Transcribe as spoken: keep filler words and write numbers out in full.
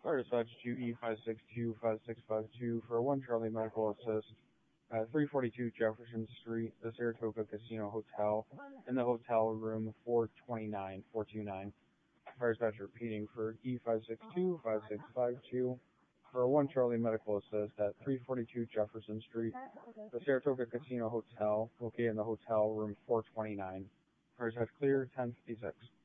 Fire dispatch to E five six two five six five two for one Charlie Medical Assist at three forty-two Jefferson Street, the Saratoga Casino Hotel, in the hotel room four twenty-nine, four two nine. Fire dispatch repeating for E five six two five six five two for one Charlie Medical Assist at three forty-two Jefferson Street, the Saratoga Casino Hotel, located in the hotel room four twenty-nine. Fire dispatch clear, ten fifty-six.